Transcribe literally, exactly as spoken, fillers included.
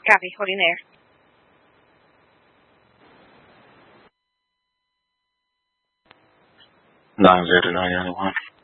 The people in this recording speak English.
Copy. Holding there. Nine zero to nine ninety one.